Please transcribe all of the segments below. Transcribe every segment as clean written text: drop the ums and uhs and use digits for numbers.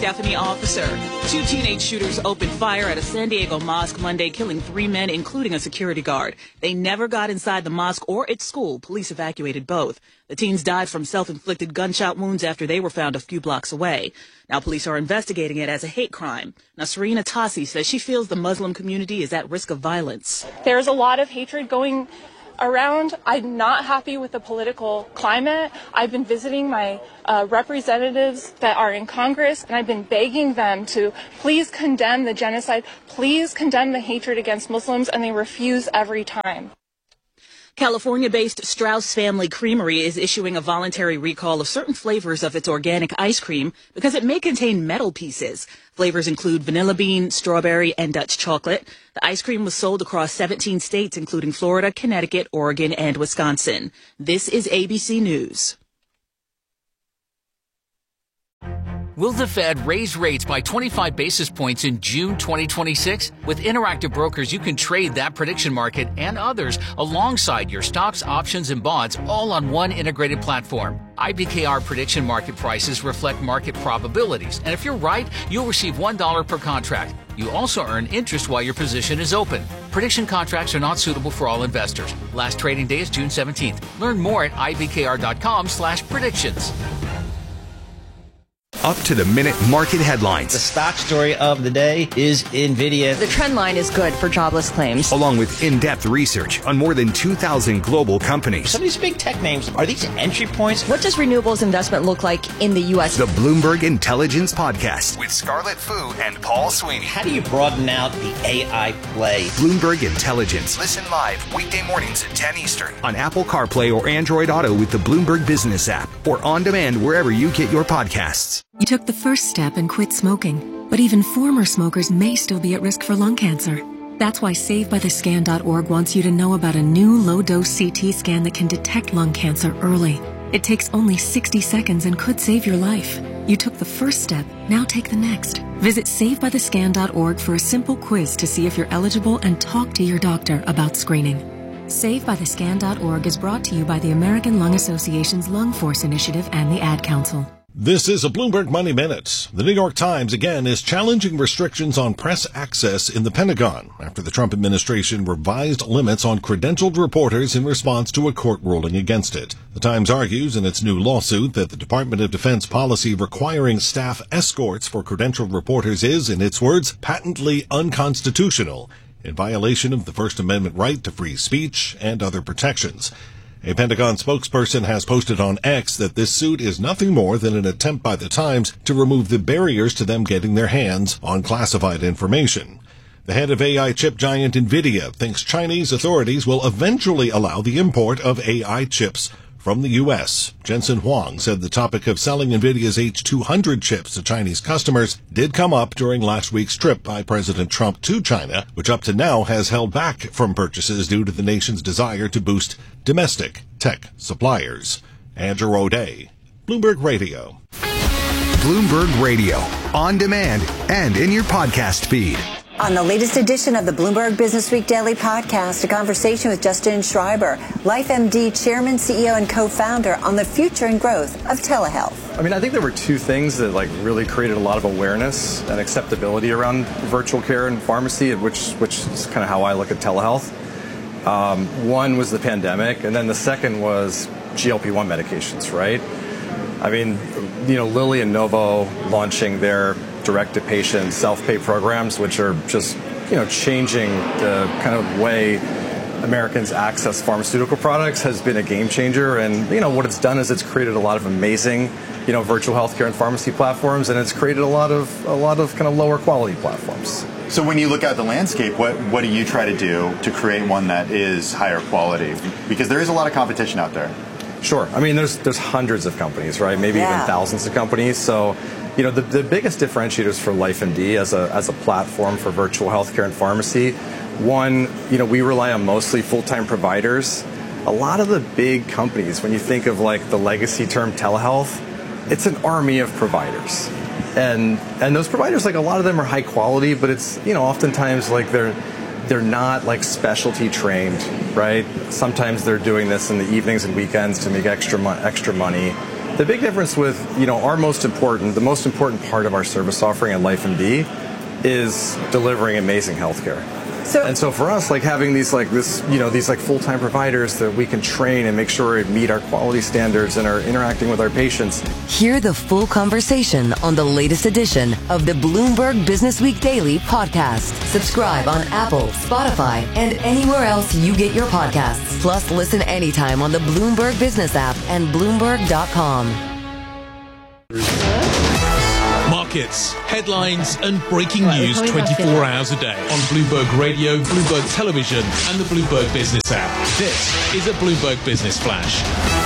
Stephanie Officer. 2 teenage shooters opened fire at a San Diego mosque Monday, killing 3 men, including a security guard. They never got inside the mosque or its school. Police evacuated both. The teens died from self-inflicted gunshot wounds after they were found a few blocks away. Now police are investigating it as a hate crime. Now Serena Tassi says she feels the Muslim community is at risk of violence. There's a lot of hatred going around. I'm not happy with the political climate. I've been visiting my representatives that are in Congress, and I've been begging them to please condemn the genocide, please condemn the hatred against Muslims, and they refuse every time. California-based Strauss Family Creamery is issuing a voluntary recall of certain flavors of its organic ice cream because it may contain metal pieces. Flavors include vanilla bean, strawberry, and Dutch chocolate. The ice cream was sold across 17 states, including Florida, Connecticut, Oregon, and Wisconsin. This is ABC News. Will the Fed raise rates by 25 basis points in June 2026? With Interactive Brokers, you can trade that prediction market and others alongside your stocks, options, and bonds all on one integrated platform. IBKR prediction market prices reflect market probabilities, and if you're right, you'll receive $1 per contract. You also earn interest while your position is open. Prediction contracts are not suitable for all investors. Last trading day is June 17th. Learn more at ibkr.com/predictions. Up-to-the-minute market headlines. The stock story of the day is NVIDIA. The trend line is good for jobless claims. Along with in-depth research on more than 2,000 global companies. Some of these big tech names, are these entry points? What does renewables investment look like in the U.S.? The Bloomberg Intelligence Podcast with Scarlett Fu and Paul Sweeney. How do you broaden out the AI play? Bloomberg Intelligence. Listen live weekday mornings at 10 Eastern on Apple CarPlay or Android Auto with the Bloomberg Business app or on demand wherever you get your podcasts. You took the first step and quit smoking, but even former smokers may still be at risk for lung cancer. That's why SaveByTheScan.org wants you to know about a new low-dose CT scan that can detect lung cancer early. It takes only 60 seconds and could save your life. You took the first step, now take the next. Visit SaveByTheScan.org for a simple quiz to see if you're eligible and talk to your doctor about screening. SaveByTheScan.org is brought to you by the American Lung Association's Lung Force Initiative and the Ad Council. This is a Bloomberg Money Minute. The New York Times again is challenging restrictions on press access in the Pentagon after the Trump administration revised limits on credentialed reporters in response to a court ruling against it. The Times argues in its new lawsuit that the Department of Defense policy requiring staff escorts for credentialed reporters is, in its words, patently unconstitutional, in violation of the First Amendment right to free speech and other protections. A Pentagon spokesperson has posted on X that this suit is nothing more than an attempt by the Times to remove the barriers to them getting their hands on classified information. The head of AI chip giant NVIDIA thinks Chinese authorities will eventually allow the import of AI chips from the U.S. Jensen Huang said the topic of selling NVIDIA's H200 chips to Chinese customers did come up during last week's trip by President Trump to China, which up to now has held back from purchases due to the nation's desire to boost domestic tech suppliers. Andrew O'Day, Bloomberg Radio. Bloomberg Radio, on demand and in your podcast feed. On the latest edition of the Bloomberg Business Week Daily Podcast, a conversation with Justin Schreiber, LifeMD Chairman, CEO, and co-founder on the future and growth of telehealth. I mean, I think there were two things that really created a lot of awareness and acceptability around virtual care and pharmacy, which is kind of how I look at telehealth. One was the pandemic, and then the second was GLP-1 medications, right? I mean, Lilly and Novo launching their direct-to-patient self-pay programs, which are just, changing the kind of way Americans access pharmaceutical products, has been a game changer. And, what it's done is it's created a lot of amazing, virtual healthcare and pharmacy platforms, and it's created a lot of kind of lower quality platforms. So when you look at the landscape, what do you try to do to create one that is higher quality? Because there is a lot of competition out there. Sure. I mean, there's hundreds of companies, right? Maybe even thousands of companies. So, the biggest differentiators for LifeMD as a platform for virtual healthcare and pharmacy, one, we rely on mostly full-time providers. A lot of the big companies, when you think of the legacy term telehealth, it's an army of providers. And those providers, a lot of them are high quality, but it's, oftentimes they're not specialty trained, right? Sometimes they're doing this in the evenings and weekends to make extra money. The big difference with, the most important part of our service offering at LifeMD is delivering amazing healthcare. So for us, having these full-time providers that we can train and make sure we meet our quality standards and are interacting with our patients. Hear the full conversation on the latest edition of the Bloomberg Businessweek Daily podcast. Subscribe on Apple, Spotify, and anywhere else you get your podcasts. Plus, listen anytime on the Bloomberg Business app and Bloomberg.com. Markets, headlines and breaking news 24 hours a day on Bloomberg Radio, Bloomberg Television and the Bloomberg Business app. This is a Bloomberg Business Flash.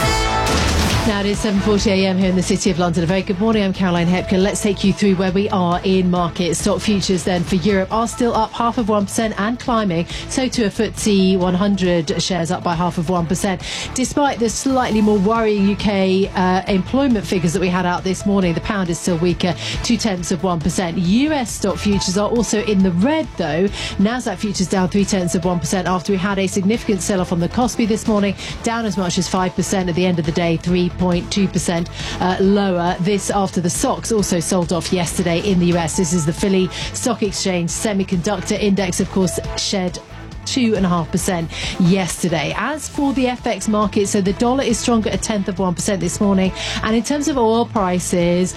Now it is 7:40 a.m. here in the City of London. A very good morning. I'm Caroline Hepker. Let's take you through where we are in markets. Stock futures then for Europe are still up 0.5% and climbing. So too a FTSE 100 shares up by 0.5%. Despite the slightly more worrying UK employment figures that we had out this morning, the pound is still weaker, 0.2%. US stock futures are also in the red though. Nasdaq futures down 0.3% after we had a significant sell-off on the Kospi this morning, down as much as 5% at the end of the day, 3.2% lower. This after the SOX also sold off yesterday in the US. This is the Philly Stock Exchange Semiconductor Index, of course, shed 2.5% yesterday. As for the FX market, so the dollar is stronger at 0.1% this morning. And in terms of oil prices,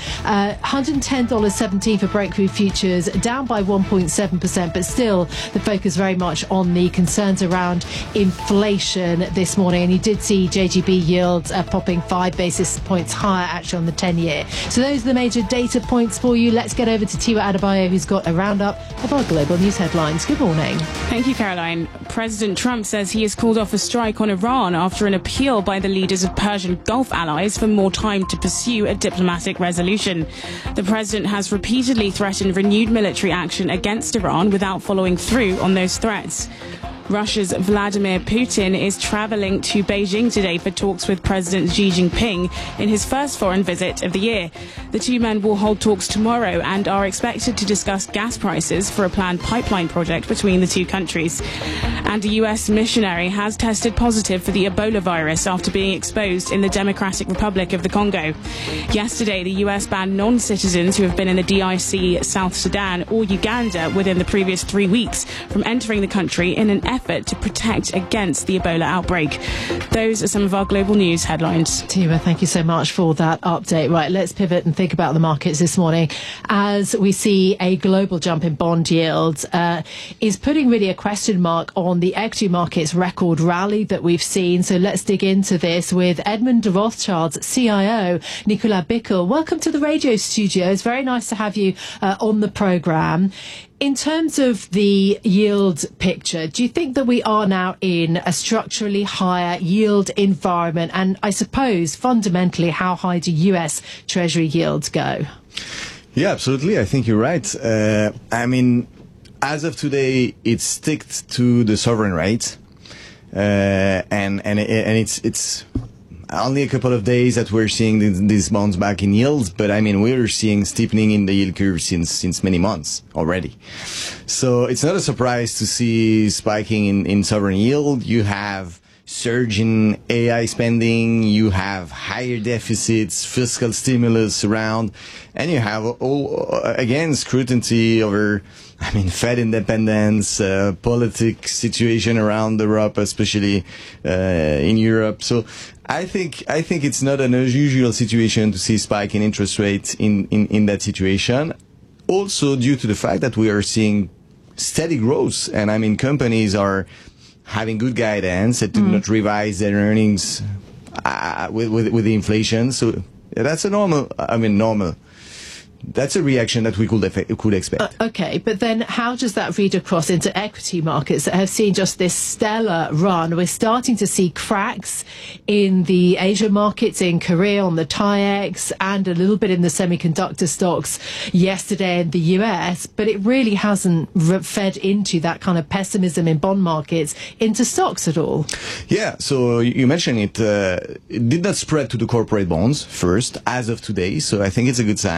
$110.17 for Brent futures, down by 1.7%, but still the focus very much on the concerns around inflation this morning. And you did see JGB yields popping 5 basis points higher actually on the 10-year. So those are the major data points for you. Let's get over to Tiwa Adebayo, who's got a roundup of our global news headlines. Good morning. Thank you, Caroline. President Trump says he has called off a strike on Iran after an appeal by the leaders of Persian Gulf allies for more time to pursue a diplomatic resolution. The president has repeatedly threatened renewed military action against Iran without following through on those threats. Russia's Vladimir Putin is travelling to Beijing today for talks with President Xi Jinping in his first foreign visit of the year. The two men will hold talks tomorrow and are expected to discuss gas prices for a planned pipeline project between the two countries. And a US missionary has tested positive for the Ebola virus after being exposed in the Democratic Republic of the Congo. Yesterday, the US banned non-citizens who have been in the DRC, South Sudan or Uganda within the previous 3 weeks from entering the country in an effort to protect against the Ebola outbreak. Those are some of our global news headlines. Tima, thank you so much for that update. Right, let's pivot and think about the markets this morning as we see a global jump in bond yields is putting really a question mark on the equity markets record rally that we've seen. So let's dig into this with Edmond de Rothschild's CIO, Nicolas Bickel. Welcome to the radio studio. It's very nice to have you on the programme. In terms of the yield picture, do you think that we are now in a structurally higher yield environment? And I suppose, fundamentally, how high do US Treasury yields go? Yeah, absolutely. I think you're right. As of today, it's sticked to the sovereign rate. And it's only a couple of days that we're seeing these bonds back in yields, but we're seeing steepening in the yield curve since many months already. So it's not a surprise to see spiking in sovereign yield. You have surge in AI spending, you have higher deficits, fiscal stimulus around, and you have again scrutiny over Fed independence, politics situation around Europe, especially in Europe. So I think it's not an unusual situation to see spike in interest rates in that situation. Also due to the fact that we are seeing steady growth, and companies are having good guidance that do not revise their earnings with the inflation. So that's a normal. That's a reaction that we could expect. Okay, but then how does that read across into equity markets that have seen just this stellar run? We're starting to see cracks in the Asia markets, in Korea on the TAIEX, and a little bit in the semiconductor stocks yesterday in the US, but it really hasn't fed into that kind of pessimism in bond markets into stocks at all. Yeah, so you mentioned it. It did not spread to the corporate bonds first, as of today, so I think it's a good sign.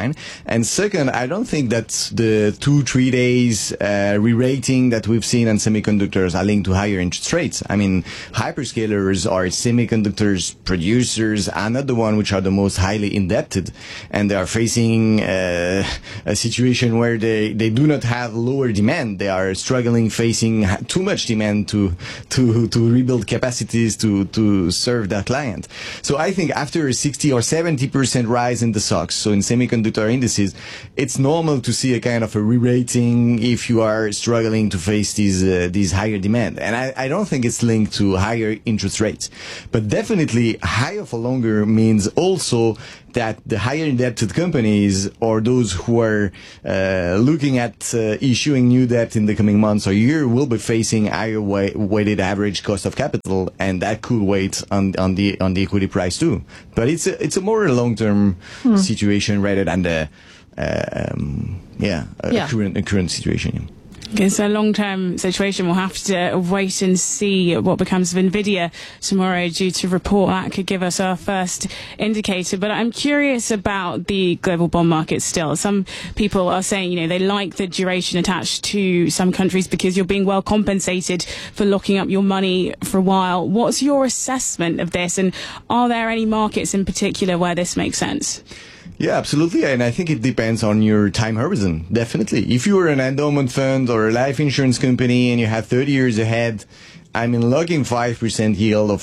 And second, I don't think that the 2-3 days re-rating that we've seen on semiconductors are linked to higher interest rates. I mean, hyperscalers or semiconductors producers are not the one which are the most highly indebted, and they are facing a situation where they do not have lower demand. They are struggling, facing too much demand to rebuild capacities to serve that client. So I think after a 60 or 70% rise in the SOX, so in semiconductor indices, it's normal to see a kind of a re-rating if you are struggling to face these higher demand. And I don't think it's linked to higher interest rates. But definitely higher for longer means also that the higher indebted companies or those who are looking at issuing new debt in the coming months or year will be facing higher weighted average cost of capital, and that could weigh on the equity price too. But it's a more long-term situation rather than the current situation. It's a long-term situation. We'll have to wait and see what becomes of Nvidia tomorrow due to report. That could give us our first indicator. But I'm curious about the global bond market still. Some people are saying, they like the duration attached to some countries because you're being well compensated for locking up your money for a while. What's your assessment of this? And are there any markets in particular where this makes sense? Yeah, absolutely. And I think it depends on your time horizon. Definitely. If you are an endowment fund or a life insurance company and you have 30 years ahead, locking 5% yield or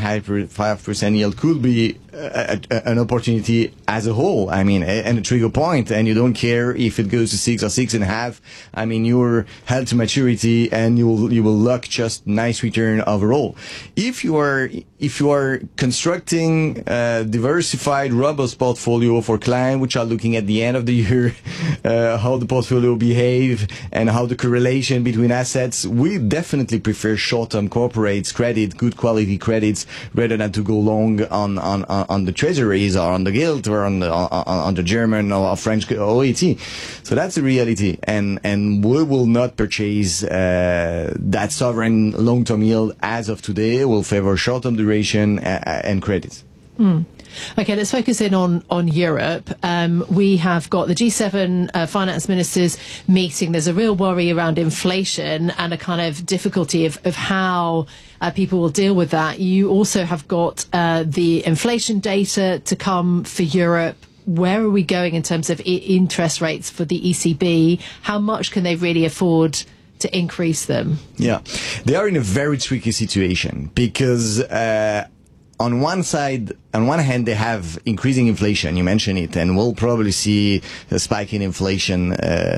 5% yield could be an opportunity as a whole. And a trigger point, and you don't care if it goes to 6 or 6.5. You're held to maturity, and you will lock just nice return overall. If you are constructing a diversified, robust portfolio for clients which are looking at the end of the year, how the portfolio behave and how the correlation between assets, we definitely prefer short-term corporates, good quality credits, rather than to go long on the treasuries or on the gilt or on the German or French OAT. So that's the reality, and we will not purchase that sovereign long-term yield as of today. We'll favor short-term duration and credits. Okay, let's focus in on Europe. We have got the G7 finance ministers meeting. There's a real worry around inflation and a kind of difficulty of how people will deal with that. You also have got the inflation data to come for Europe. Where are we going in terms of interest rates for the ECB? How much can they really afford to increase them? Yeah, they are in a very tricky situation because on one hand, they have increasing inflation. You mentioned it, and we'll probably see a spike in inflation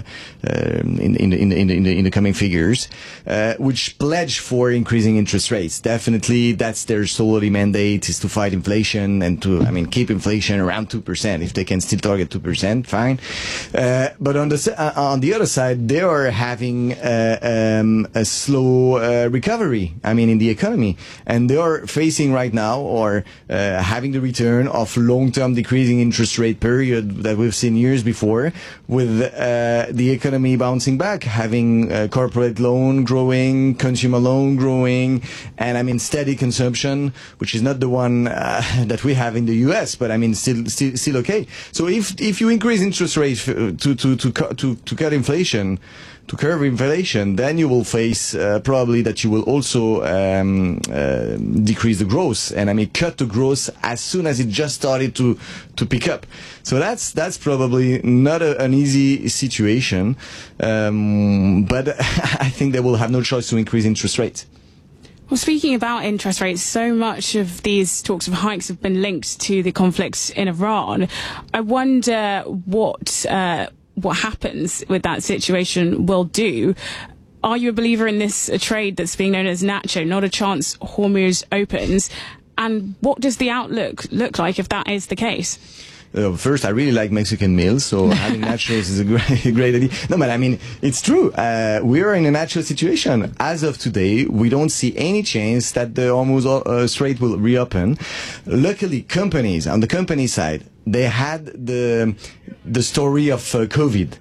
in the coming figures, which pledge for increasing interest rates. Definitely, that's their solely mandate, is to fight inflation and to, keep inflation around 2%. If they can still target 2%, fine. But on the other side, they are having a slow recovery. In the economy, and they are facing right now, or having the return of long-term decreasing interest rate period that we've seen years before, with the economy bouncing back, having corporate loan growing, consumer loan growing, and steady consumption, which is not the one that we have in the US, but still okay. So if you increase interest rates to cut inflation, to curb inflation, then you will face probably that you will also decrease the growth, and cut the growth as soon as it just started to pick up. So that's probably not an easy situation, but I think they will have no choice to increase interest rates. Well, speaking about interest rates, so much of these talks of hikes have been linked to the conflicts in Iran. I wonder what happens with that situation will do. Are you a believer in this trade that's being known as Nacho, not a chance Hormuz opens? And what does the outlook look like if that is the case? First, I really like Mexican meals, so having nachos is a great idea. No, but it's true. We are in a natural situation. As of today, we don't see any chance that the Hormuz Strait will reopen. Luckily, companies, on the company side, they had the story of COVID.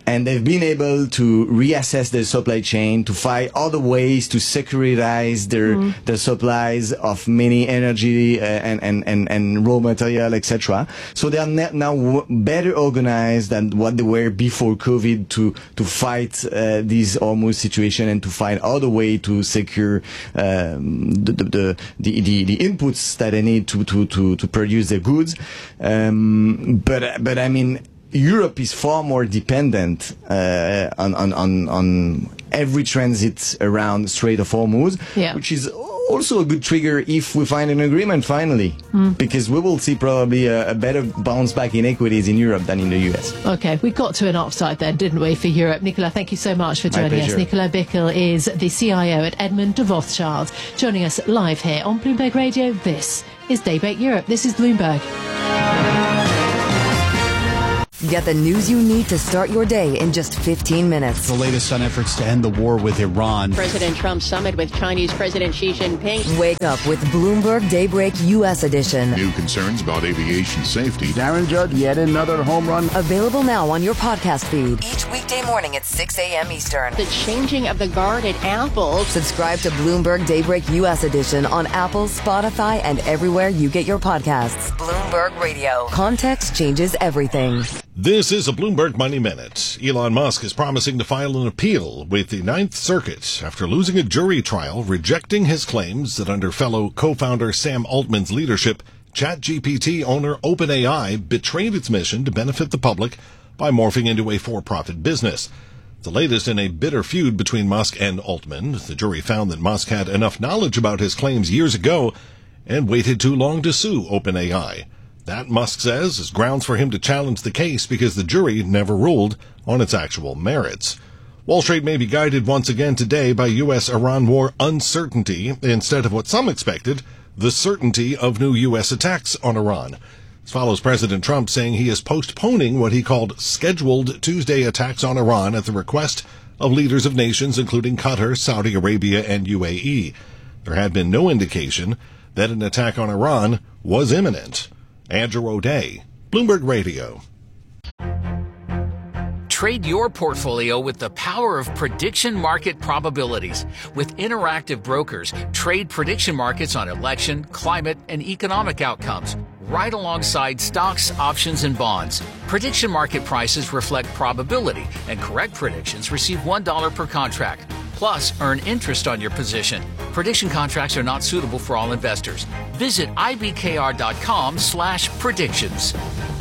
and they've been able to reassess their supply chain, to find other ways to securitize their supplies of many energy and raw material, etc. So they are now better organized than what they were before COVID to fight this Hormuz situation and to find other way to secure the inputs that they need to produce their goods. But I mean, Europe is far more dependent on every transit around Strait of Hormuz, which is also a good trigger if we find an agreement finally, because we will see probably a better bounce back in equities in Europe than in the US. Okay, we got to an upside then, didn't we, for Europe? Nicolas, thank you so much for joining us. Nicolas Bickel is the CIO at Edmond de Rothschild, joining us live here on Bloomberg Radio. This is Daybreak Europe. This is Bloomberg. Get the news you need to start your day in just 15 minutes. The latest on efforts to end the war with Iran. President Trump's summit with Chinese President Xi Jinping. Wake up with Bloomberg Daybreak U.S. edition. New concerns about aviation safety. Darren Judge, yet another home run. Available now on your podcast feed. Each weekday morning at 6 a.m. Eastern. The changing of the guard at Apple. Subscribe to Bloomberg Daybreak U.S. edition on Apple, Spotify, and everywhere you get your podcasts. Bloomberg Radio. Context changes everything. This is a Bloomberg Money Minute. Elon Musk is promising to file an appeal with the Ninth Circuit after losing a jury trial rejecting his claims that under fellow co-founder Sam Altman's leadership, ChatGPT owner OpenAI betrayed its mission to benefit the public by morphing into a for-profit business. The latest in a bitter feud between Musk and Altman. The jury found that Musk had enough knowledge about his claims years ago and waited too long to sue OpenAI. That, Musk says, is grounds for him to challenge the case because the jury never ruled on its actual merits. Wall Street may be guided once again today by U.S.-Iran war uncertainty instead of what some expected, the certainty of new U.S. attacks on Iran. This follows President Trump saying he is postponing what he called scheduled Tuesday attacks on Iran at the request of leaders of nations including Qatar, Saudi Arabia, and UAE. There had been no indication that an attack on Iran was imminent. Andrew O'Day, Bloomberg Radio. Trade your portfolio with the power of prediction market probabilities. With Interactive Brokers, trade prediction markets on election, climate, and economic outcomes, right alongside stocks, options, and bonds. Prediction market prices reflect probability, and correct predictions receive $1 per contract. Plus, earn interest on your position. Prediction contracts are not suitable for all investors. Visit ibkr.com/predictions.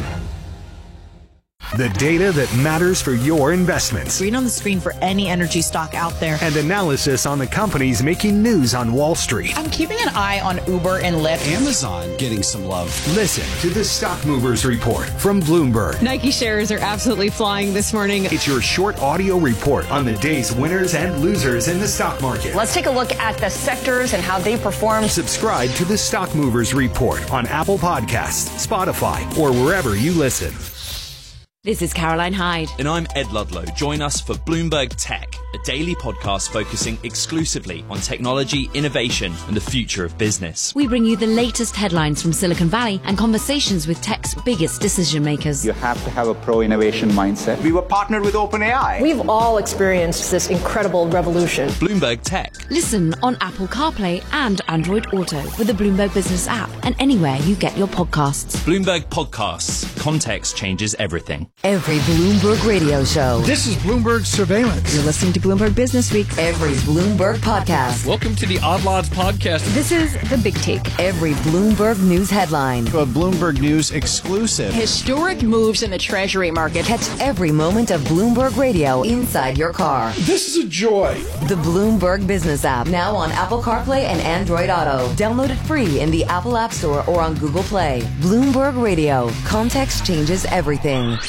The data that matters for your investments. Read on the screen for any energy stock out there. And analysis on the companies making news on Wall Street. I'm keeping an eye on Uber and Lyft. Amazon getting some love. Listen to the Stock Movers Report from Bloomberg. Nike shares are absolutely flying this morning. It's your short audio report on the day's winners and losers in the stock market. Let's take a look at the sectors and how they performed. Subscribe to the Stock Movers Report on Apple Podcasts, Spotify, or wherever you listen. This is Caroline Hyde. And I'm Ed Ludlow. Join us for Bloomberg Tech, a daily podcast focusing exclusively on technology, innovation, and the future of business. We bring you the latest headlines from Silicon Valley and conversations with tech's biggest decision makers. You have to have a pro-innovation mindset. We were partnered with OpenAI. We've all experienced this incredible revolution. Bloomberg Tech. Listen on Apple CarPlay and Android Auto with the Bloomberg Business app and anywhere you get your podcasts. Bloomberg Podcasts. Context changes everything. Every Bloomberg radio show. This is Bloomberg Surveillance. You're listening to Bloomberg Business Week. Every Bloomberg podcast. Welcome to the Odd Lots podcast. This is The Big Take. Every Bloomberg news headline. A Bloomberg News exclusive. Historic moves in the Treasury market. Catch every moment of Bloomberg Radio inside your car. This is a joy. The Bloomberg Business app. Now on Apple CarPlay and Android Auto. Download it free in the Apple App Store or on Google Play. Bloomberg Radio. Context changes everything.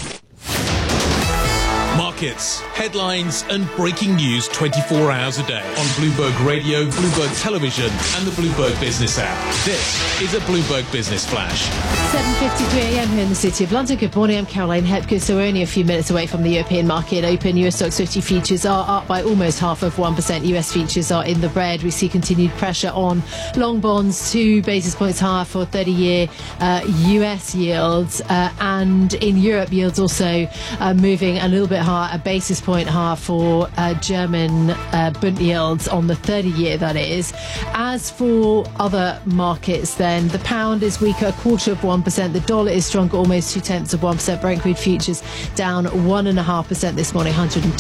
Markets, headlines, and breaking news 24 hours a day on Bloomberg Radio, Bloomberg Television, and the Bloomberg Business app. This is a Bloomberg Business Flash. 7:53 a.m. here in the City of London. Good morning, I'm Caroline Hepker. So we're only a few minutes away from the European market open. US Stoxx 50 futures are up by almost 0.5%. US futures are in the red. We see continued pressure on long bonds, 2 basis points higher for 30-year US yields. And in Europe, yields also moving a little bit higher about a basis point higher for German Bund yields on the 30-year, that is. As for other markets, then, the pound is weaker, 0.25%. The dollar is stronger, almost 0.2%. Brent crude futures down 1.5% this morning,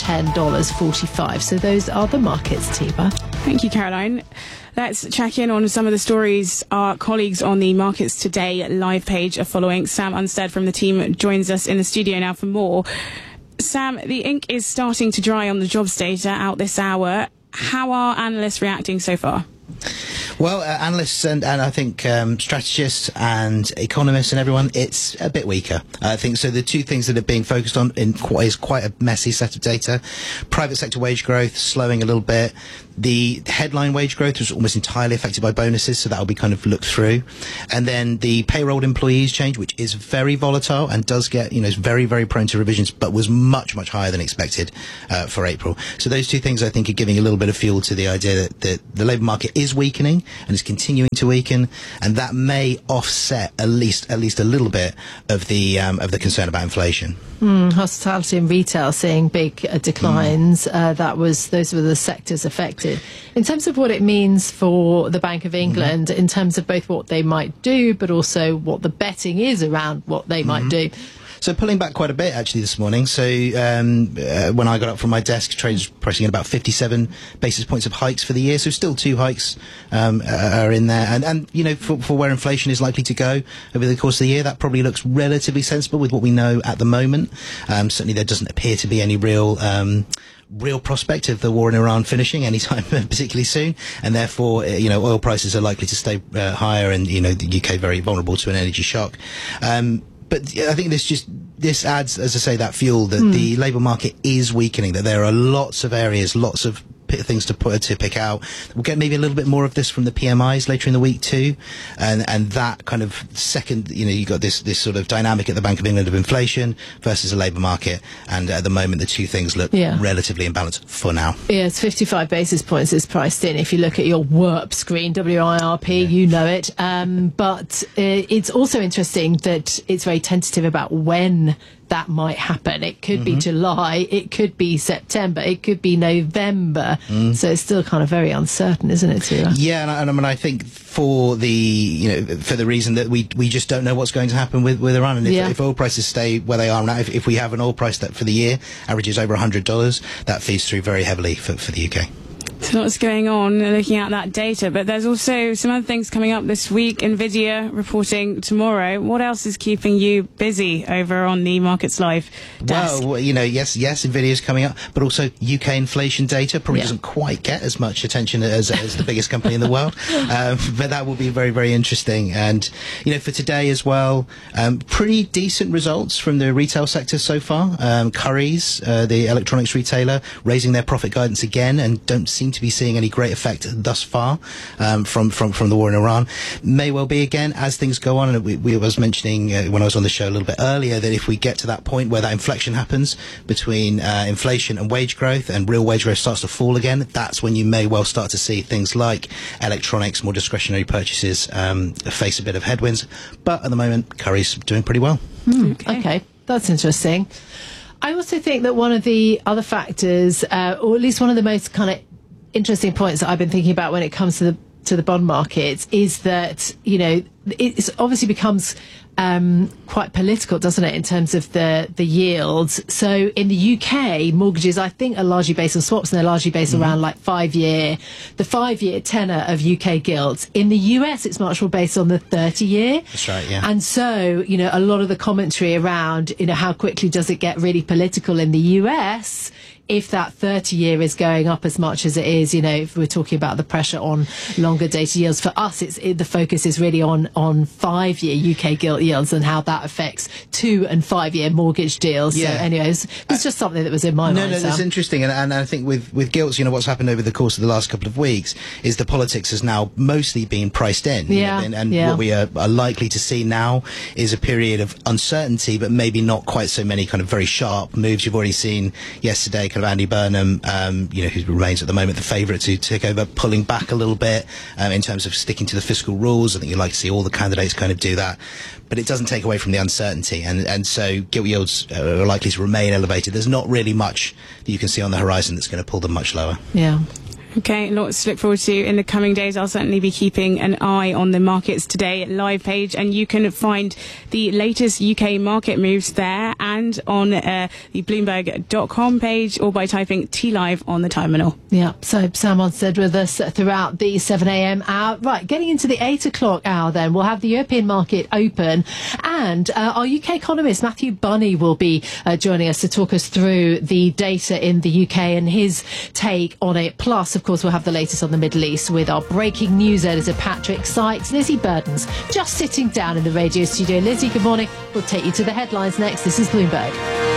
$110.45. So those are the markets, Tiba. Thank you, Caroline. Let's check in on some of the stories our colleagues on the Markets Today live page are following. Sam Unstead from the team joins us in the studio now for more. Sam, the ink is starting to dry on the jobs data out this hour. How are analysts reacting so far? Well, analysts and I think strategists and economists and everyone, it's a bit weaker. I think so. The two things that are being focused on is quite a messy set of data. Private sector wage growth slowing a little bit. The headline wage growth was almost entirely affected by bonuses, so that will be kind of looked through. And then the payroll employees change, which is very volatile and does get, is very, very prone to revisions, but was much, much higher than expected for April. So those two things, I think, are giving a little bit of fuel to the idea that the labour market is weakening and is continuing to weaken, and that may offset at least a little bit of the concern about inflation. Hospitality and retail seeing big declines. Those were the sectors affected. In terms of what it means for the Bank of England, in terms of both what they might do, but also what the betting is around what they might do. So pulling back quite a bit actually this morning. So when I got up from my desk, trades pricing in about 57 basis points of hikes for the year. So still 2 hikes are in there. And for where inflation is likely to go over the course of the year, that probably looks relatively sensible with what we know at the moment. Certainly there doesn't appear to be any real prospect of the war in Iran finishing anytime particularly soon, and therefore oil prices are likely to stay higher, and the UK very vulnerable to an energy shock. But I think this adds, as I say, that fuel that the labour market is weakening, that there are lots of areas, lots of things to pick out. We'll get maybe a little bit more of this from the PMIs later in the week too, and that kind of second, you've got this sort of dynamic at the Bank of England of inflation versus a labour market, and at the moment the two things look relatively imbalanced for now. Yeah, it's 55 basis points is priced in. If you look at your WIRP screen, WIRP, you know it. But it's also interesting that it's very tentative about when that might happen. It could be July, it could be September, it could be November. So it's still kind of very uncertain, isn't it, Tira? Yeah, and I think for the reason that we just don't know what's going to happen with Iran, and if oil prices stay where they are now, if we have an oil price that for the year averages over $100, that feeds through very heavily for the UK. So what's going on looking at that data, but there's also some other things coming up this week. Nvidia reporting tomorrow. What else is keeping you busy over on the Markets Live desk? Well, yes, Nvidia's coming up, but also UK inflation data probably doesn't quite get as much attention as the biggest company in the world, but that will be very, very interesting. And for today as well, pretty decent results from the retail sector so far. Currys, the electronics retailer, raising their profit guidance again, and don't seem to be seeing any great effect thus far from the war in Iran. May well be again as things go on, and we was mentioning when I was on the show a little bit earlier that if we get to that point where that inflection happens between inflation and wage growth, and real wage growth starts to fall again, that's when you may well start to see things like electronics, more discretionary purchases face a bit of headwinds. But at the moment, Curry's doing pretty well. Okay, that's interesting. I also think that one of the other factors, or at least one of the most kind of interesting points that I've been thinking about when it comes to the bond markets, is that it obviously becomes quite political, doesn't it, in terms of the yields. So in the UK, mortgages, I think, are largely based on swaps, and they're largely based around like the 5-year tenor of UK gilts. In the US, it's much more based on the 30-year. That's right, yeah. And so, a lot of the commentary around, how quickly does it get really political in the US, if that 30-year is going up as much as it is, if we're talking about the pressure on longer dated yields. For us, the focus is really on 5-year UK gilt yields and how that affects 2- and 5-year mortgage deals. Yeah. So anyways, it's just something that was in my mind. No, that's interesting. And I think with gilts, what's happened over the course of the last couple of weeks is the politics has now mostly been priced in. What we are likely to see now is a period of uncertainty, but maybe not quite so many kind of very sharp moves. You've already seen yesterday kind of Andy Burnham, who remains at the moment the favourite to take over, pulling back a little bit in terms of sticking to the fiscal rules. I think you'd like to see all the candidates kind of do that. But it doesn't take away from the uncertainty, and so gilt yields are likely to remain elevated. There's not really much that you can see on the horizon that's going to pull them much lower. Yeah. Okay, lots to look forward to in the coming days. I'll certainly be keeping an eye on the Markets Today live page, and you can find the latest UK market moves there and on the Bloomberg.com page, or by typing TLive on the terminal. Yeah, so Sam Onsted with us throughout the 7 a.m. hour. Right, getting into the 8 o'clock hour then, we'll have the European market open, and our UK economist Matthew Bunny will be joining us to talk us through the data in the UK and his take on it. Plus, of course, we'll have the latest on the Middle East with our breaking news editor Patrick Sykes. Lizzie Burden's just sitting down in the radio studio. Lizzie, good morning. We'll take you to the headlines next. This is Bloomberg.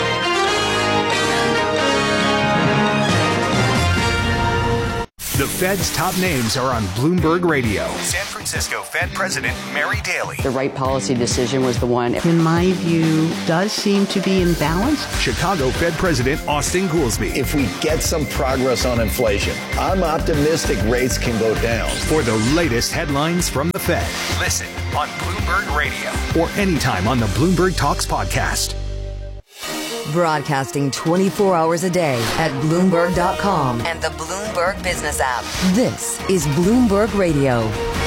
The Fed's top names are on Bloomberg Radio. San Francisco Fed President Mary Daly. The right policy decision was the one, in my view, does seem to be in balance. Chicago Fed President Austin Goolsbee. If we get some progress on inflation, I'm optimistic rates can go down. For the latest headlines from the Fed, listen on Bloomberg Radio or anytime on the Bloomberg Talks podcast. Broadcasting 24 hours a day at Bloomberg.com and the Bloomberg Business app. This is Bloomberg Radio.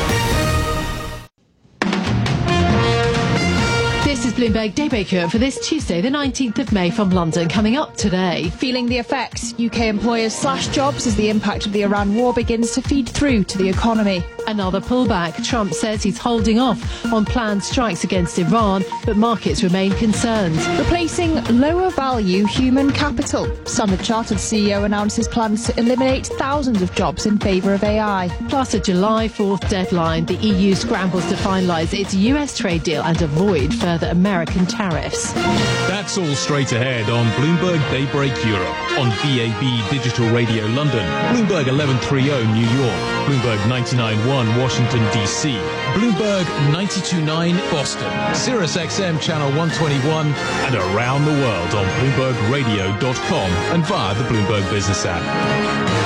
This is Bloomberg Daybreak Europe for this Tuesday, the 19th of May from London. Coming up today. Feeling the effects. UK employers slash jobs as the impact of the Iran war begins to feed through to the economy. Another pullback. Trump says he's holding off on planned strikes against Iran, but markets remain concerned. Replacing lower value human capital. Standard Chartered CEO announces plans to eliminate thousands of jobs in favour of AI. Plus a July 4th deadline. The EU scrambles to finalise its US trade deal and avoid further American tariffs. That's all straight ahead on Bloomberg Daybreak Europe, on BAB Digital Radio London, Bloomberg 1130 New York, Bloomberg 99.1 Washington DC, Bloomberg 92.9 Boston, Sirius XM Channel 121, and around the world on BloombergRadio.com and via the Bloomberg Business app.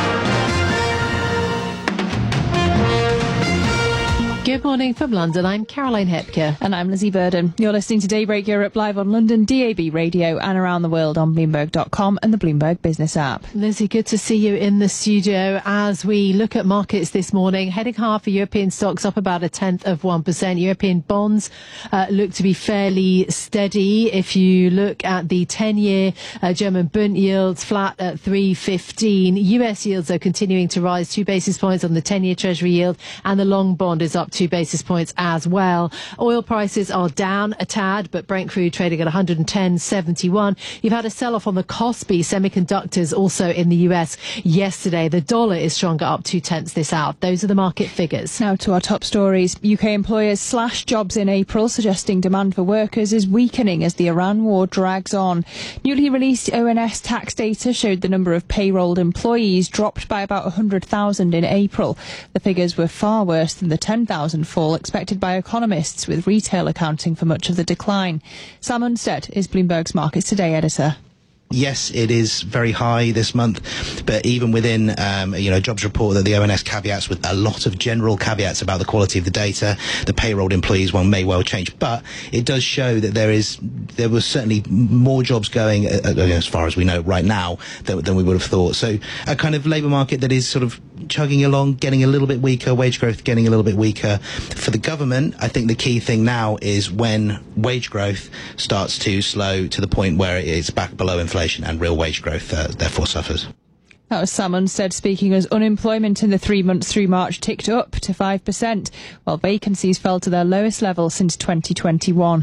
Good morning from London. I'm Caroline Hepker. And I'm Lizzie Burden. You're listening to Daybreak Europe live on London DAB Radio and around the world on Bloomberg.com and the Bloomberg Business app. Lizzie, good to see you in the studio as we look at markets this morning. Heading higher for European stocks, up about 0.1%. European bonds look to be fairly steady. If you look at the 10-year German Bund yields, flat at 3.15. US yields are continuing to rise 2 basis points on the 10-year Treasury yield, and the long bond is up 2 basis points as well. Oil prices are down a tad, but Brent crude trading at 110.71. You've had a sell-off on the Kospi semiconductors also in the US yesterday. The dollar is stronger, up 0.2 this hour. Those are the market figures. Now to our top stories. UK employers slash jobs in April, suggesting demand for workers is weakening as the Iran war drags on. Newly released ONS tax data showed the number of payrolled employees dropped by about 100,000 in April. The figures were far worse than the 10,000 fall expected by economists, with retail accounting for much of the decline. Sam Onsted is Bloomberg's Markets Today editor. Yes, it is very high this month, but even within, jobs report that the ONS caveats with a lot of general caveats about the quality of the data. The payrolled employees one may well change, but it does show that there was certainly more jobs going, as far as we know right now, than we would have thought. So a kind of labour market that is sort of chugging along, getting a little bit weaker, wage growth getting a little bit weaker. For the government, I think the key thing now is when wage growth starts to slow to the point where it is back below inflation, and real wage growth therefore suffers. That was Sam Onsted speaking as unemployment in the 3 months through March ticked up to 5%, while vacancies fell to their lowest level since 2021.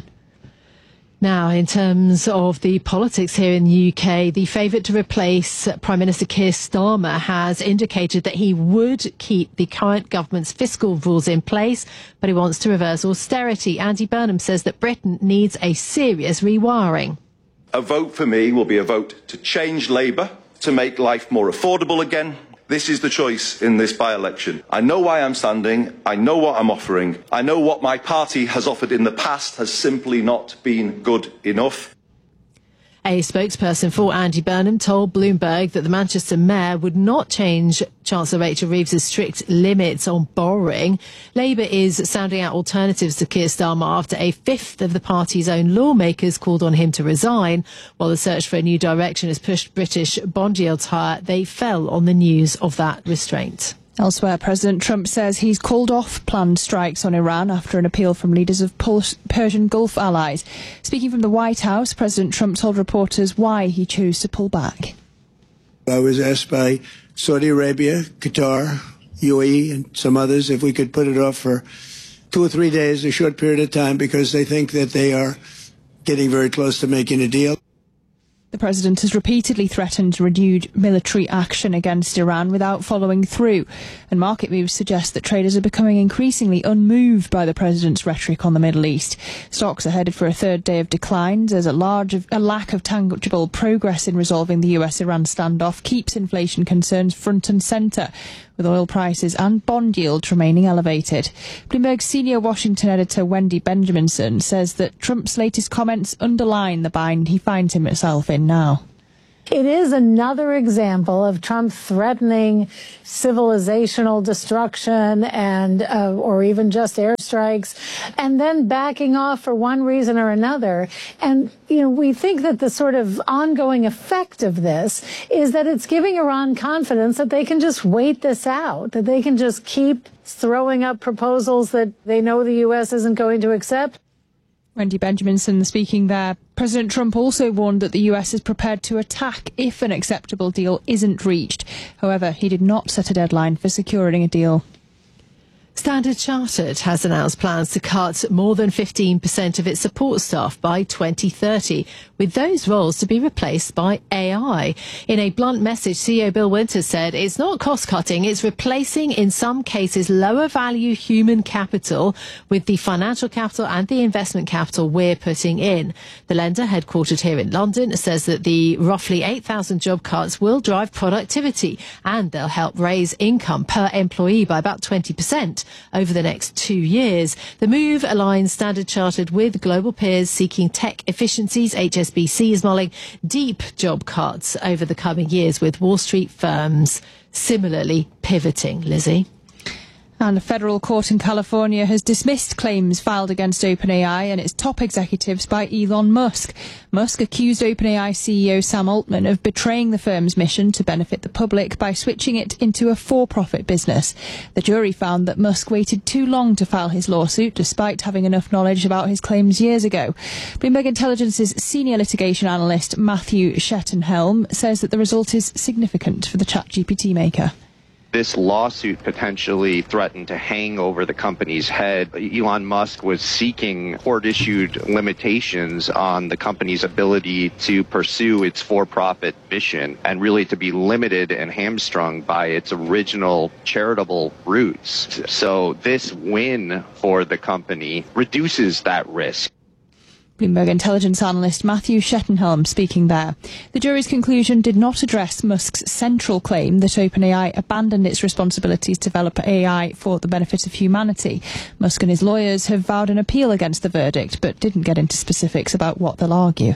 Now, in terms of the politics here in the UK, the favourite to replace Prime Minister Keir Starmer has indicated that he would keep the current government's fiscal rules in place, but he wants to reverse austerity. Andy Burnham says that Britain needs a serious rewiring. A vote for me will be a vote to change Labour, to make life more affordable again. This is the choice in this by-election. I know why I'm standing, I know what I'm offering, I know what my party has offered in the past has simply not been good enough. A spokesperson for Andy Burnham told Bloomberg that the Manchester mayor would not change Chancellor Rachel Reeves' strict limits on borrowing. Labour is sounding out alternatives to Keir Starmer after a fifth of the party's own lawmakers called on him to resign. While the search for a new direction has pushed British bond yields higher, they fell on the news of that restraint. Elsewhere, President Trump says he's called off planned strikes on Iran after an appeal from leaders of Persian Gulf allies. Speaking from the White House, President Trump told reporters why he chose to pull back. I was asked by Saudi Arabia, Qatar, UAE, and some others if we could put it off for 2 or 3 days, a short period of time, because they think that they are getting very close to making a deal. The president has repeatedly threatened renewed military action against Iran without following through, and market moves suggest that traders are becoming increasingly unmoved by the president's rhetoric on the Middle East. Stocks are headed for a third day of declines as a lack of tangible progress in resolving the US-Iran standoff keeps inflation concerns front and centre, with oil prices and bond yields remaining elevated. Bloomberg's senior Washington editor Wendy Benjaminson says that Trump's latest comments underline the bind he finds himself in now. It is another example of Trump threatening civilizational destruction and or even just airstrikes, and then backing off for one reason or another. And, you know, we think that the sort of ongoing effect of this is that it's giving Iran confidence that they can just wait this out, that they can just keep throwing up proposals that they know the U.S. isn't going to accept. Wendy Benjaminson speaking there. President Trump also warned that the US is prepared to attack if an acceptable deal isn't reached. However, he did not set a deadline for securing a deal. Standard Chartered has announced plans to cut more than 15% of its support staff by 2030, with those roles to be replaced by AI. In a blunt message, CEO Bill Winters said it's not cost-cutting, it's replacing, in some cases, lower-value human capital with the financial capital and the investment capital we're putting in. The lender, headquartered here in London, says that the roughly 8,000 job cuts will drive productivity and they'll help raise income per employee by about 20%. Over the next 2 years. The move aligns Standard Chartered with global peers seeking tech efficiencies. HSBC is mulling deep job cuts over the coming years, with Wall Street firms similarly pivoting. Lizzie? And a federal court in California has dismissed claims filed against OpenAI and its top executives by Elon Musk. Musk accused OpenAI CEO Sam Altman of betraying the firm's mission to benefit the public by switching it into a for-profit business. The jury found that Musk waited too long to file his lawsuit, despite having enough knowledge about his claims years ago. Bloomberg Intelligence's senior litigation analyst Matthew Shettenhelm says that the result is significant for the ChatGPT maker. This lawsuit potentially threatened to hang over the company's head. Elon Musk was seeking court-issued limitations on the company's ability to pursue its for-profit mission and really to be limited and hamstrung by its original charitable roots. So this win for the company reduces that risk. Bloomberg intelligence analyst Matthew Shettenhelm speaking there. The jury's conclusion did not address Musk's central claim that OpenAI abandoned its responsibilities to develop AI for the benefit of humanity. Musk and his lawyers have vowed an appeal against the verdict, but didn't get into specifics about what they'll argue.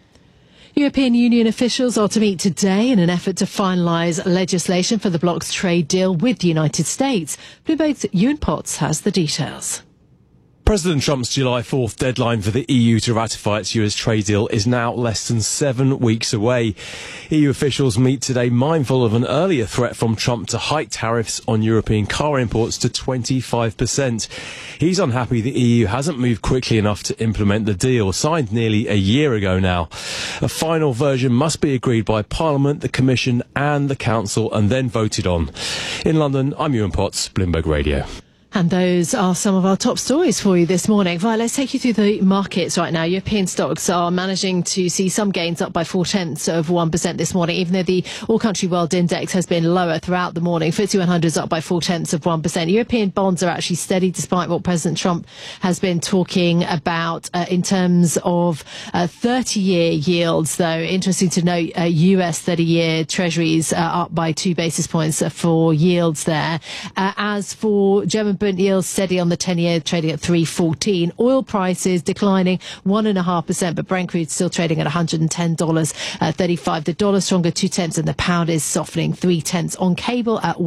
European Union officials are to meet today in an effort to finalise legislation for the bloc's trade deal with the United States. Bloomberg's Ewan Potts has the details. President Trump's July 4th deadline for the EU to ratify its US trade deal is now less than 7 weeks away. EU officials meet today mindful of an earlier threat from Trump to hike tariffs on European car imports to 25%. He's unhappy the EU hasn't moved quickly enough to implement the deal, signed nearly a year ago now. A final version must be agreed by Parliament, the Commission and the Council and then voted on. In London, I'm Ewan Potts, Bloomberg Radio. And those are some of our top stories for you this morning. Right, let's take you through the markets right now. European stocks are managing to see some gains, up by 0.4% this morning, even though the all-country world index has been lower throughout the morning. FTSE 100 is up by 0.4%. European bonds are actually steady despite what President Trump has been talking about in terms of 30-year yields, though. Interesting to note, US 30-year treasuries are up by 2 basis points for yields there. As for German Brent yields steady on the 10-year, trading at 3.14. Oil prices declining 1.5%, but Brent crude still trading at $110.35. The dollar stronger 0.2, and the pound is softening 0.3 on cable at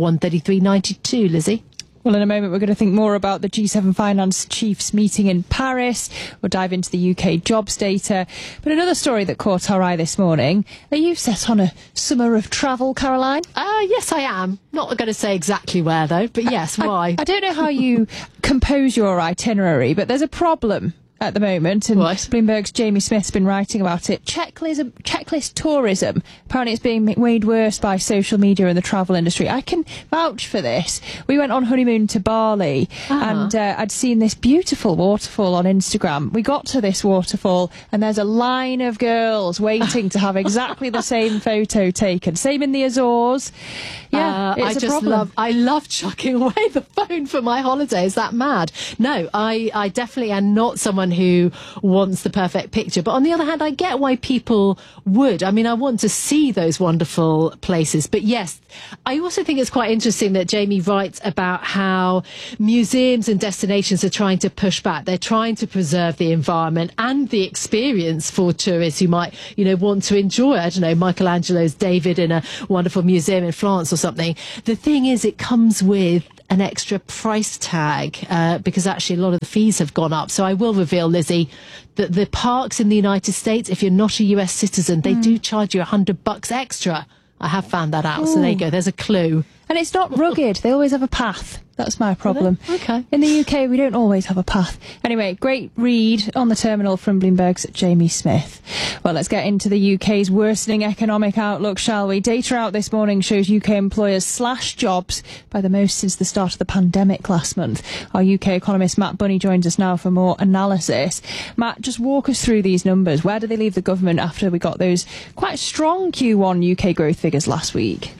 133.92. Lizzie? Well, in a moment, we're going to think more about the G7 finance chiefs meeting in Paris. We'll dive into the UK jobs data. But another story that caught our eye this morning. Are you set on a summer of travel, Caroline? Yes, I am. Not going to say exactly where, though. But yes, why? I don't know how you compose your itinerary, but there's a problem at the moment, and Bloomberg's Jamie Smith's been writing about it. Checklist tourism. Apparently it's being made worse by social media and the travel industry. I can vouch for this. We went on honeymoon to Bali, and I'd seen this beautiful waterfall on Instagram. We got to this waterfall, and there's a line of girls waiting to have exactly the same photo taken. Same in the Azores. Yeah, it's a problem. I love chucking away the phone for my holiday. Is that mad? No, I definitely am not someone who wants the perfect picture. But on the other hand, I get why people would. I mean, I want to see those wonderful places. But yes, I also think it's quite interesting that Jamie writes about how museums and destinations are trying to push back. They're trying to preserve the environment and the experience for tourists who might, want to enjoy, I don't know, Michelangelo's David in a wonderful museum in France or something. The thing is, it comes with an extra price tag because actually a lot of the fees have gone up. So I will reveal, Lizzie, that the parks in the United States, if you're not a US citizen, they do charge you $100 extra. I have found that out. So there you go. There's a clue. And it's not rugged. They always have a path. That's my problem. Okay. In the UK, we don't always have a path. Anyway, great read on the terminal from Bloomberg's Jamie Smith. Well, let's get into the UK's worsening economic outlook, shall we? Data out this morning shows UK employers slash jobs by the most since the start of the pandemic last month. Our UK economist Matt Bunny joins us now for more analysis. Matt, just walk us through these numbers. Where do they leave the government after we got those quite strong Q1 UK growth figures last week?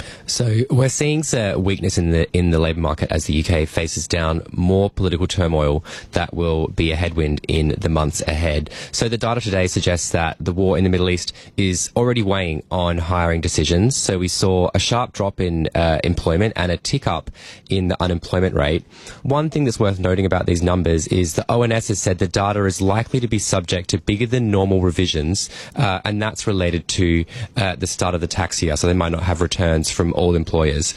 So we're seeing weakness in the labour market as the UK faces down more political turmoil that will be a headwind in the months ahead. So the data today suggests that the war in the Middle East is already weighing on hiring decisions. So we saw a sharp drop in employment and a tick up in the unemployment rate. One thing that's worth noting about these numbers is the ONS has said the data is likely to be subject to bigger than normal revisions, and that's related to the start of the tax year. So they might not have returns from all employers.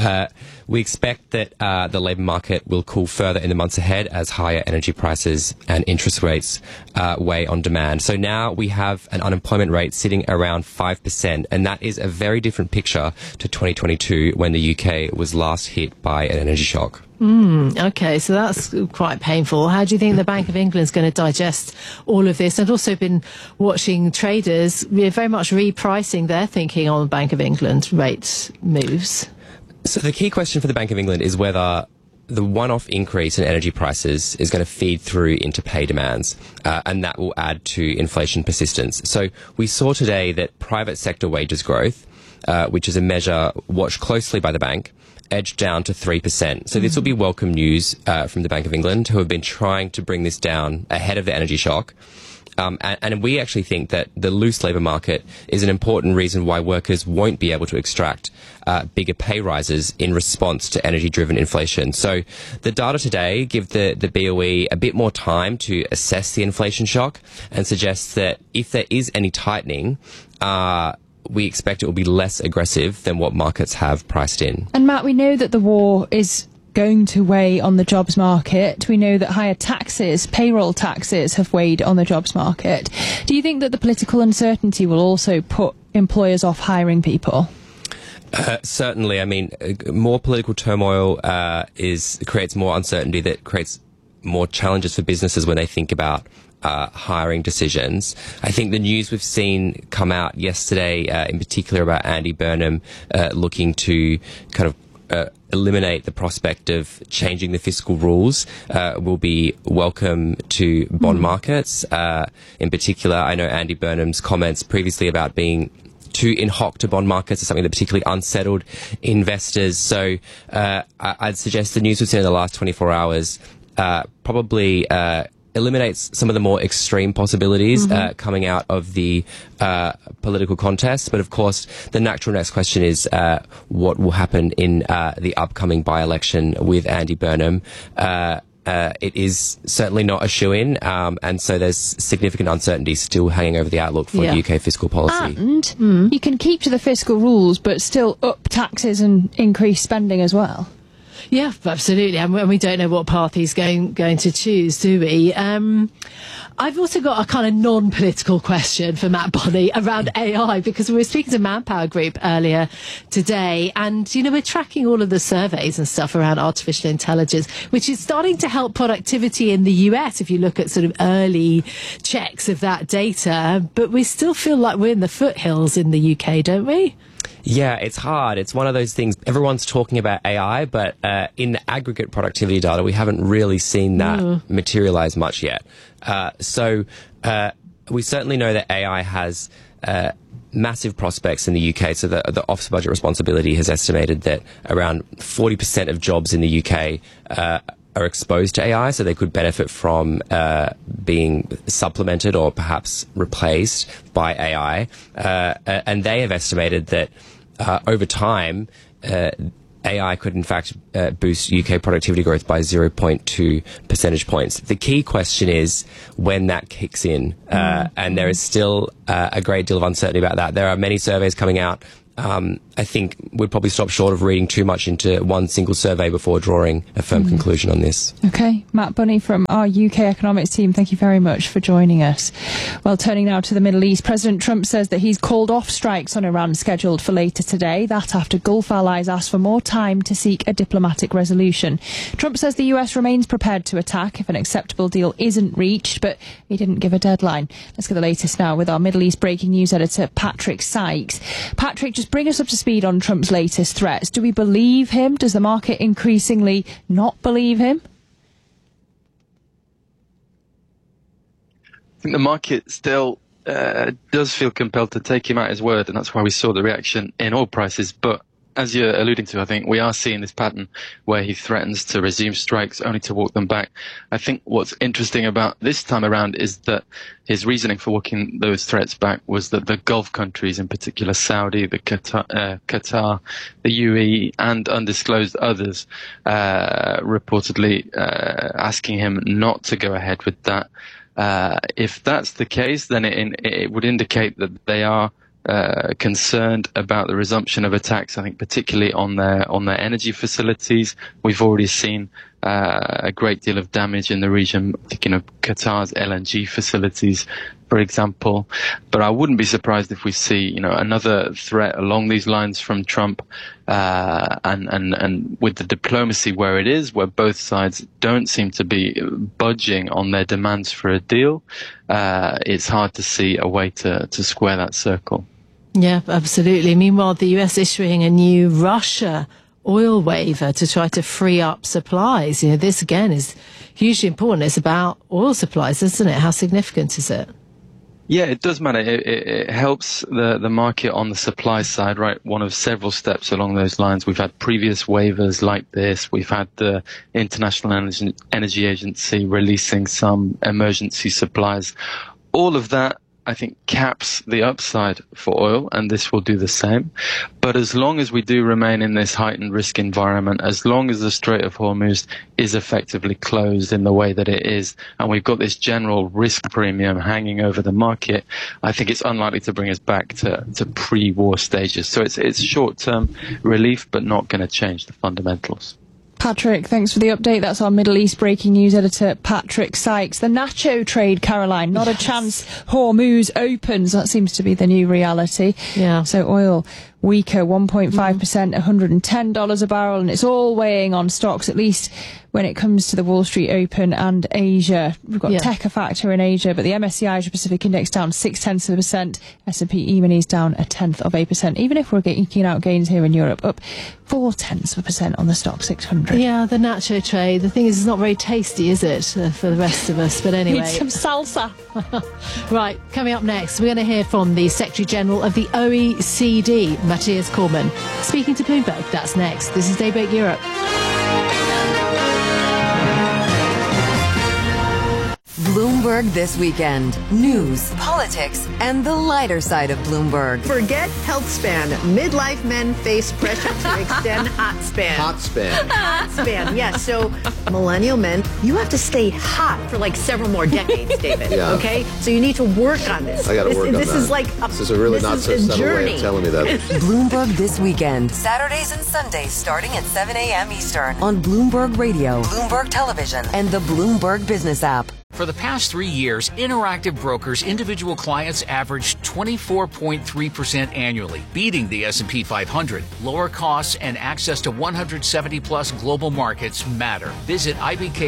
We expect that the labour market will cool further in the months ahead as higher energy prices and interest rates weigh on demand. So now we have an unemployment rate sitting around 5%, and that is a very different picture to 2022 when the UK was last hit by an energy shock. Okay, so that's quite painful. How do you think the Bank of England is going to digest all of this? I've also been watching traders very much repricing their thinking on the Bank of England rate moves. So the key question for the Bank of England is whether the one-off increase in energy prices is going to feed through into pay demands, and that will add to inflation persistence. So we saw today that private sector wages growth, which is a measure watched closely by the bank, edged down to 3%. So this will be welcome news from the Bank of England, who have been trying to bring this down ahead of the energy shock. And we actually think that the loose labour market is an important reason why workers won't be able to extract bigger pay rises in response to energy-driven inflation. So the data today give the BOE a bit more time to assess the inflation shock and suggests that if there is any tightening, we expect it will be less aggressive than what markets have priced in. And Matt, we know that the war is going to weigh on the jobs market. We know that higher taxes, payroll taxes, have weighed on the jobs market. Do you think that the political uncertainty will also put employers off hiring people? Certainly. I mean, more political turmoil creates more uncertainty, that creates more challenges for businesses when they think about hiring decisions. I think the news we've seen come out yesterday, in particular about Andy Burnham looking to kind of eliminate the prospect of changing the fiscal rules will be welcome to bond markets. In particular, I know Andy Burnham's comments previously about being too in hoc to bond markets is something that particularly unsettled investors. So I'd suggest the news we've seen in the last 24 hours probably eliminates some of the more extreme possibilities coming out of the political contest. But of course, the natural next question is what will happen in the upcoming by-election with Andy Burnham. It is certainly not a shoo-in, and so there's significant uncertainty still hanging over the outlook for UK fiscal policy. And you can keep to the fiscal rules, but still up taxes and increase spending as well. Yeah, absolutely. And we don't know what path he's going to choose, do we? I've also got a kind of non-political question for Matt Bonney around AI, because we were speaking to Manpower Group earlier today, and, you know, we're tracking all of the surveys and stuff around artificial intelligence, which is starting to help productivity in the US, if you look at sort of early checks of that data. But we still feel like we're in the foothills in the UK, don't we? Yeah, it's hard. It's one of those things. Everyone's talking about AI, but in the aggregate productivity data, we haven't really seen that materialize much yet. So we certainly know that AI has massive prospects in the UK. So the Office of Budget Responsibility has estimated that around 40% of jobs in the UK are exposed to AI, so they could benefit from being supplemented or perhaps replaced by AI. And they have estimated that over time, AI could in fact boost UK productivity growth by 0.2 percentage points. The key question is when that kicks in, and there is still a great deal of uncertainty about that. There are many surveys coming out. I think we'd probably stop short of reading too much into one single survey before drawing a firm conclusion on this. Okay, Matt Bonney from our UK economics team, thank you very much for joining us. Well, turning now to the Middle East, President Trump says that he's called off strikes on Iran scheduled for later today. That after Gulf allies asked for more time to seek a diplomatic resolution. Trump says the US remains prepared to attack if an acceptable deal isn't reached, but he didn't give a deadline. Let's get the latest now with our Middle East breaking news editor, Patrick Sykes. Patrick, just bring us up to speed on Trump's latest threats. Do we believe him? Does the market increasingly not believe him? I think the market still does feel compelled to take him at his word, and that's why we saw the reaction in oil prices. But as you're alluding to, I think we are seeing this pattern where he threatens to resume strikes only to walk them back. I think what's interesting about this time around is that his reasoning for walking those threats back was that the Gulf countries, in particular Saudi, the Qatar, the UAE, and undisclosed others, reportedly asking him not to go ahead with that. If that's the case, then it would indicate that they are concerned about the resumption of attacks, I think particularly on their energy facilities. We've already seen a great deal of damage in the region, thinking of Qatar's LNG facilities, for example. But I wouldn't be surprised if we see, another threat along these lines from Trump, and with the diplomacy where it is, where both sides don't seem to be budging on their demands for a deal, it's hard to see a way to square that circle. Yeah, absolutely. Meanwhile, the US issuing a new Russia oil waiver to try to free up supplies. This again is hugely important. It's about oil supplies, isn't it? How significant is it? Yeah, it does matter. It helps the market on the supply side, right? One of several steps along those lines. We've had previous waivers like this. We've had the International Energy Agency releasing some emergency supplies. All of that, I think, caps the upside for oil, and this will do the same. But as long as we do remain in this heightened risk environment, as long as the Strait of Hormuz is effectively closed in the way that it is, and we've got this general risk premium hanging over the market, I think it's unlikely to bring us back to pre-war stages. So it's short-term relief, but not going to change the fundamentals. Patrick, thanks for the update. That's our Middle East breaking news editor, Patrick Sykes. The nacho trade, Caroline, not a chance Hormuz opens. That seems to be the new reality. Yeah. So oil weaker, 1.5%, $110 a barrel, and it's all weighing on stocks, at least when it comes to the Wall Street Open and Asia. We've got Tech a factor in Asia, but the MSCI Asia Pacific Index down 0.6%, S&P E-minis down 0.1%. Even if we're eking out gains here in Europe, up 0.4% on the stock 600. Yeah, the nacho trade. The thing is, it's not very tasty, is it, for the rest of us? But anyway, need some salsa. Right, coming up next, we're going to hear from the Secretary General of the OECD, Matthias Cormann, speaking to Bloomberg. That's next. This is Daybreak Europe. Bloomberg This Weekend. News, politics, and the lighter side of Bloomberg. Forget health span. Midlife men face pressure to extend hot span. Hot span. Hot span, yes. So, millennial men, you have to stay hot for like several more decades, David. Yeah. Okay? So you need to work on this. I got to work on that. This is like this is a really not so subtle way of telling me that. Bloomberg This Weekend. Saturdays and Sundays starting at 7 a.m. Eastern on Bloomberg Radio, Bloomberg Television, and the Bloomberg Business app. For the past 3 years, Interactive Brokers' individual clients averaged 24.3% annually, beating the S&P 500. Lower costs and access to 170-plus global markets matter. Visit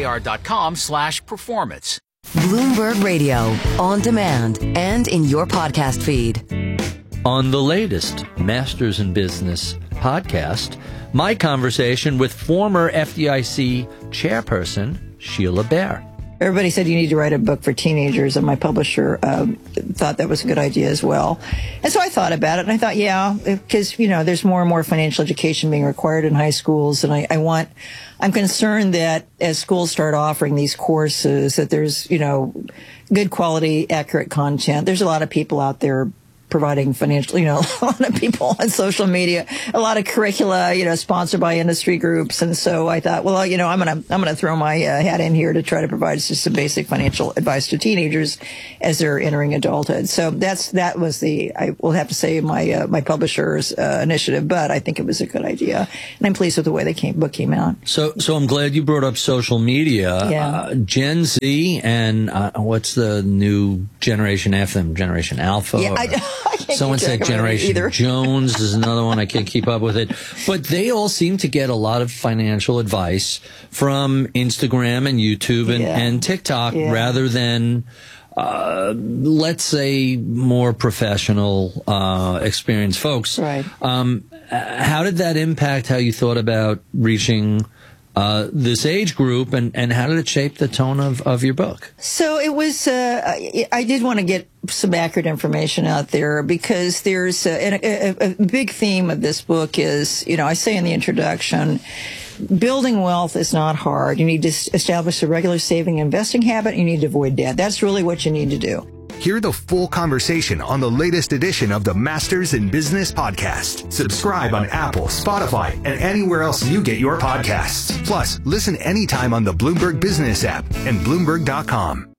ibkr.com/performance. Bloomberg Radio, on demand and in your podcast feed. On the latest Masters in Business podcast, my conversation with former FDIC chairperson Sheila Bair. Everybody said you need to write a book for teenagers, and my publisher thought that was a good idea as well. And so I thought about it, and I thought, yeah, because, there's more and more financial education being required in high schools, and I'm concerned that as schools start offering these courses, that there's, good quality, accurate content. There's a lot of people out there providing financial, a lot of people on social media, a lot of curricula, sponsored by industry groups. And so I thought, well, I'm going to throw my hat in here to try to provide just some basic financial advice to teenagers as they're entering adulthood. So that was I will have to say my publisher's initiative, but I think it was a good idea. And I'm pleased with the way the book came out. So I'm glad you brought up social media. Yeah. Gen Z and what's the new generation after them? Generation Alpha? Yeah, someone said Generation Jones is another one. I can't keep up with it. But they all seem to get a lot of financial advice from Instagram and YouTube and TikTok rather than, let's say, more professional, experienced folks. Right. How did that impact how you thought about reaching this age group, and how did it shape the tone of your book? So it was, I did want to get some accurate information out there because there's a big theme of this book is, I say in the introduction, building wealth is not hard. You need to establish a regular saving and investing habit. You need to avoid debt. That's really what you need to do. Hear the full conversation on the latest edition of the Masters in Business podcast. Subscribe on Apple, Spotify, and anywhere else you get your podcasts. Plus, listen anytime on the Bloomberg Business app and Bloomberg.com.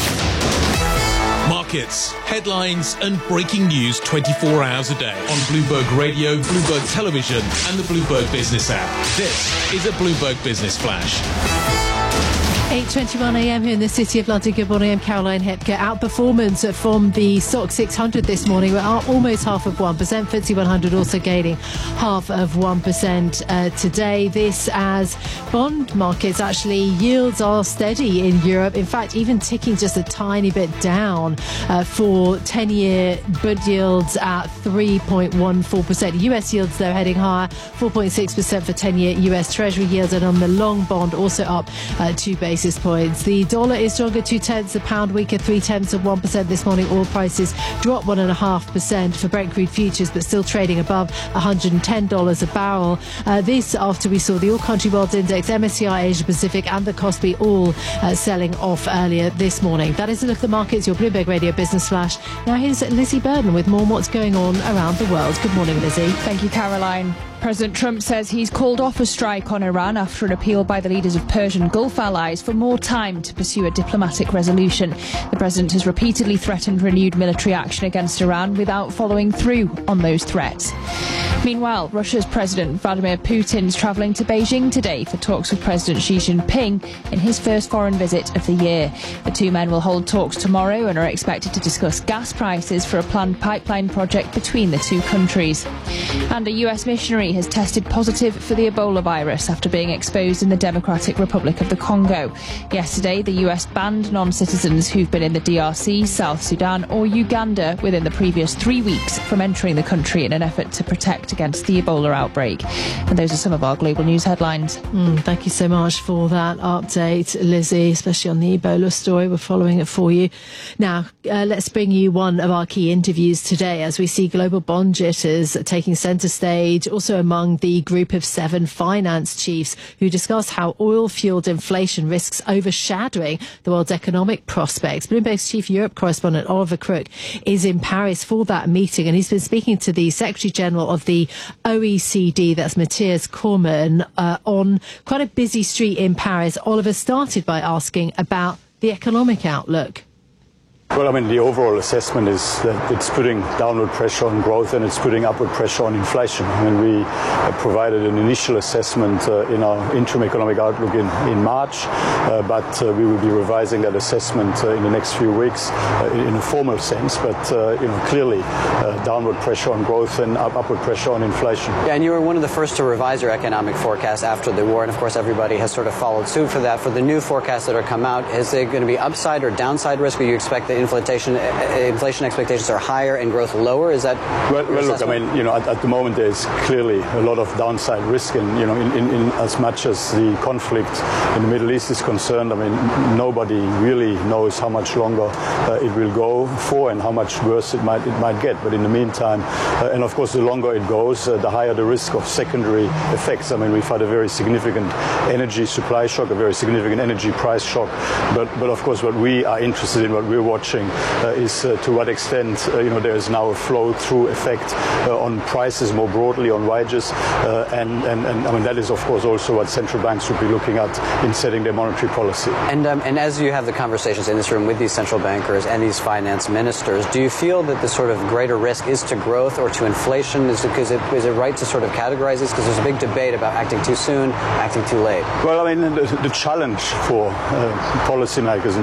Markets, headlines, and breaking news 24 hours a day on Bloomberg Radio, Bloomberg Television, and the Bloomberg Business app. This is a Bloomberg Business Flash. 8:21 a.m. here in the City of London. Good morning, I'm Caroline Hepker. Outperformance from the SOX 600 this morning. We're up almost 0.5%. FTSE 100 also gaining 0.5% today. This as bond markets actually yields are steady in Europe. In fact, even ticking just a tiny bit down for 10-year bond yields at 3.14%. US yields, though, heading higher, 4.6% for 10-year US Treasury yields, and on the long bond also up 2 basis points. The dollar is stronger 0.2, the pound weaker 0.3% this morning. Oil prices dropped 1.5% for Brent crude futures, but still trading above $110 a barrel. This after we saw the All Country World Index, MSCI Asia Pacific, and the Kospi all selling off earlier this morning. That is a look at the markets, your Bloomberg Radio Business Flash. Now here's Lizzie Burden with more on what's going on around the world. Good morning, Lizzie. Thank you, Caroline. President Trump says he's called off a strike on Iran after an appeal by the leaders of Persian Gulf allies for more time to pursue a diplomatic resolution. The president has repeatedly threatened renewed military action against Iran without following through on those threats. Meanwhile, Russia's President Vladimir Putin is travelling to Beijing today for talks with President Xi Jinping in his first foreign visit of the year. The two men will hold talks tomorrow and are expected to discuss gas prices for a planned pipeline project between the two countries. And a US missionary has tested positive for the Ebola virus after being exposed in the Democratic Republic of the Congo. Yesterday, the US banned non-citizens who've been in the DRC, South Sudan or Uganda within the previous 3 weeks from entering the country in an effort to protect fight against the Ebola outbreak. And those are some of our global news headlines. Thank you so much for that update, Lizzie, especially on the Ebola story. We're following it for you. Now, let's bring you one of our key interviews today as we see global bond jitters taking centre stage, also among the group of 7 finance chiefs who discuss how oil-fuelled inflation risks overshadowing the world's economic prospects. Bloomberg's chief Europe correspondent Oliver Crook is in Paris for that meeting, and he's been speaking to the Secretary General of the OECD, that's Matthias Cormann, on quite a busy street in Paris. Oliver started by asking about the economic outlook. Well, I mean, the overall assessment is that it's putting downward pressure on growth and it's putting upward pressure on inflation. I mean, we provided an initial assessment in our interim economic outlook in March, but we will be revising that assessment in the next few weeks in a formal sense. But, clearly downward pressure on growth and upward pressure on inflation. Yeah, and you were one of the first to revise your economic forecast after the war. And, of course, everybody has sort of followed suit for that. For the new forecasts that are come out, is there going to be upside or downside risk, or you expect that inflation expectations are higher and growth lower? Is that well look, I mean, at the moment there's clearly a lot of downside risk, and in as much as the conflict in the Middle East is concerned, I mean, nobody really knows how much longer it will go for and how much worse it might get. But in the meantime, and of course the longer it goes, the higher the risk of secondary effects. I mean, we've had a very significant energy supply shock, a very significant energy price shock, but of course what we are interested in, what we're watching, is to what extent there is now a flow-through effect on prices more broadly, on wages, and I mean that is of course also what central banks should be looking at in setting their monetary policy. And as you have the conversations in this room with these central bankers and these finance ministers, do you feel that the sort of greater risk is to growth or to inflation? Is it right to sort of categorize this? Because there's a big debate about acting too soon, acting too late. Well, I mean the challenge for policymakers